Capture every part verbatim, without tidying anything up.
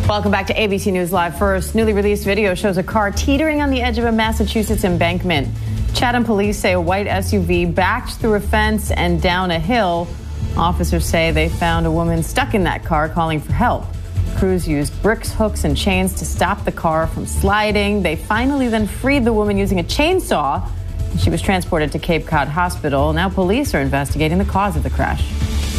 Welcome back to A B C News Live. First, newly released video shows a car teetering on the edge of a Massachusetts embankment. Chatham police say a white S U V backed through a fence and down a hill. Officers say they found a woman stuck in that car calling for help. Crews used bricks, hooks, and chains to stop the car from sliding. They finally then freed the woman using a chainsaw. She was transported to Cape Cod Hospital. Now police are investigating the cause of the crash.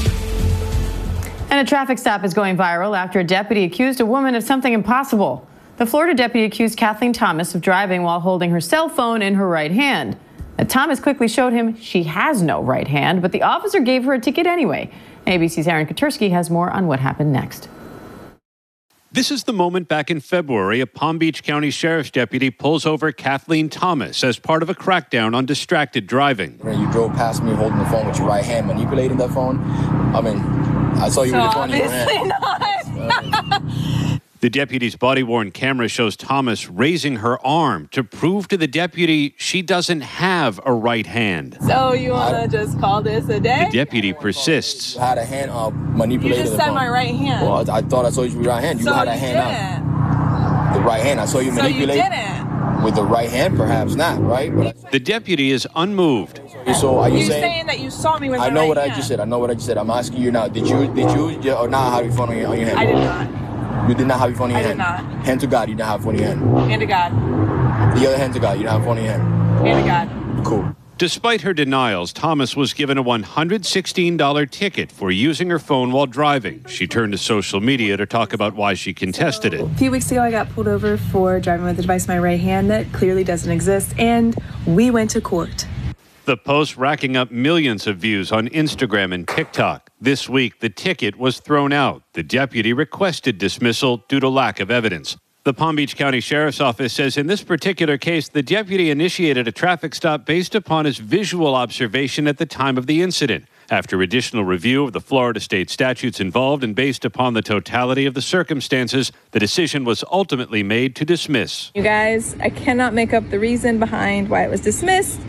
And a traffic stop is going viral after a deputy accused a woman of something impossible. The Florida deputy accused Kathleen Thomas of driving while holding her cell phone in her right hand. Now, Thomas quickly showed him she has no right hand, but the officer gave her a ticket anyway. A B C's Aaron Katursky has more on what happened next. This is the moment back in February a Palm Beach County Sheriff's deputy pulls over Kathleen Thomas as part of a crackdown on distracted driving. You drove past me holding the phone with your right hand, manipulating that phone. I mean, I saw you so with the phone in your hand. Not. The deputy's body-worn camera shows Thomas raising her arm to prove to the deputy she doesn't have a right hand. So you want to just call this a day? The deputy persists. You had a hand up, manipulating You just the said phone. my right hand. Well, I, I thought I saw you with your right hand. You so had a you hand didn't. out. The right hand. I saw you So manipulate. you didn't. With the right hand, perhaps not, right? But the deputy is unmoved. So are you You're saying, saying that you saw me with I my know right what hand. I just said. I know what I just said. I'm asking you now. Did you, did you, yeah, or not have your phone on your, on your hand? I did not. You did not have your phone in your I hand? did not. Hand to God, you didn't have your phone in your hand? Hand to God. The other hand to God, you didn't have your phone in your hand? Hand to God. Cool. Despite her denials, Thomas was given a one hundred sixteen dollars ticket for using her phone while driving. She turned to social media to talk about why she contested it. A few weeks ago, I got pulled over for driving with a device in my right hand that clearly doesn't exist, and we went to court. The post racking up millions of views on Instagram and TikTok. This week, the ticket was thrown out. The deputy requested dismissal due to lack of evidence. The Palm Beach County Sheriff's Office says in this particular case, the deputy initiated a traffic stop based upon his visual observation at the time of the incident. After additional review of the Florida state statutes involved and based upon the totality of the circumstances, the decision was ultimately made to dismiss. You guys, I cannot make up the reason behind why it was dismissed.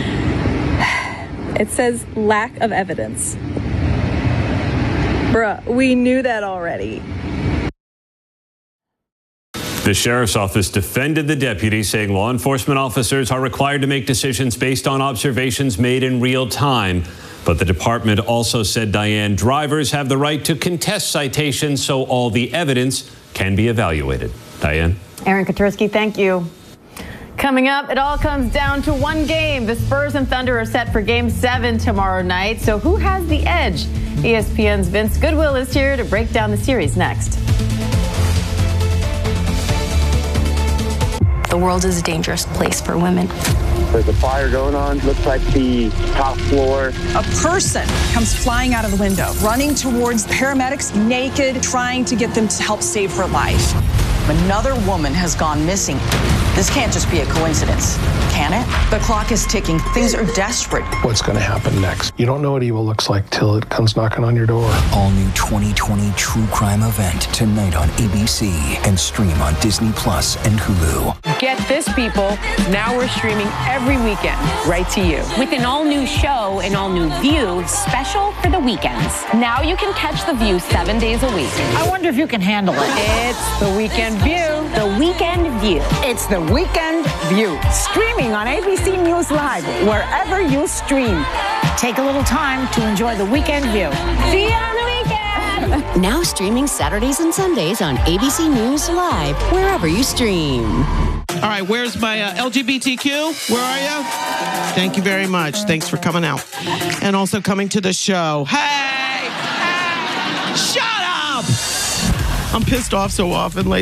It says lack of evidence. Bruh, we knew that already. The sheriff's office defended the deputy, saying law enforcement officers are required to make decisions based on observations made in real time. But the department also said, Diane, drivers have the right to contest citations so all the evidence can be evaluated. Diane? Aaron Katursky, thank you. Coming up, it all comes down to one game. The Spurs and Thunder are set for Game seven tomorrow night. So who has the edge? E S P N's Vince Goodwill is here to break down the series next. The world is a dangerous place for women. There's a fire going on. Looks like the top floor. A person comes flying out of the window, running towards paramedics, naked, trying to get them to help save her life. Another woman has gone missing. This can't just be a coincidence, can it? The clock is ticking. Things are desperate. What's going to happen next? You don't know what evil looks like till it comes knocking on your door. All new twenty twenty true crime event tonight on A B C and stream on Disney Plus and Hulu. Get this, people. Now we're streaming every weekend right to you. With an all-new show, an all-new View, special for the weekends. Now you can catch The View seven days a week. I wonder if you can handle it. It's the Weekend View. The Weekend View. It's the Weekend View. Streaming on A B C News Live, wherever you stream. Take a little time to enjoy the Weekend View. See you on the weekend. Now streaming Saturdays and Sundays on A B C News Live, wherever you stream. All right, where's my uh, L G B T Q? Where are you? Thank you very much. Thanks for coming out. And also coming to the show. Hey! Hey! Shut up! I'm pissed off so often lately.